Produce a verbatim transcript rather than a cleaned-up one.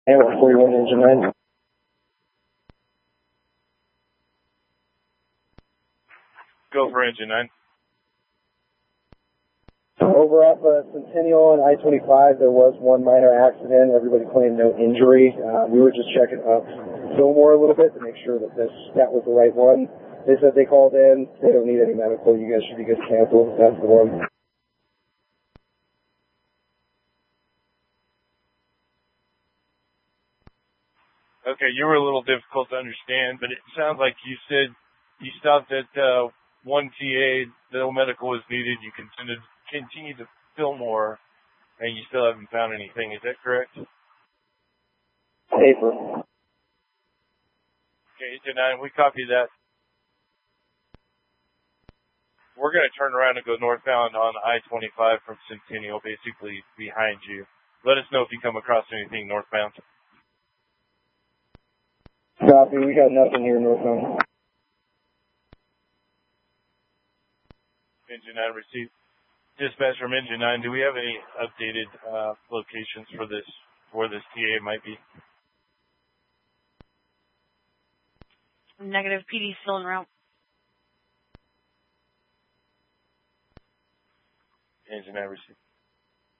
And one forty-one, engine nine. Go for engine nine. Over at uh, Centennial and I twenty-five, there was one minor accident. Everybody claimed no injury. Uh, we were just checking up Fillmore a little bit to make sure that this that was the right one. They said they called in. They don't need any medical. You guys should be good to cancel. That's the one. Okay, you were a little difficult to understand, but it sounds like you said you stopped at uh, one T A, no medical was needed, you continued, continued to Fillmore, and you still haven't found anything. Is that correct? Paper. Okay, engine nine, we copy that. We're going to turn around and go northbound on I twenty-five from Centennial, basically behind you. Let us know if you come across anything northbound. Copy. We got nothing here northbound. Engine nine received. Dispatch from Engine nine, do we have any updated uh, locations for this, where this T A might be? Negative. P D still en route. Engine nine received.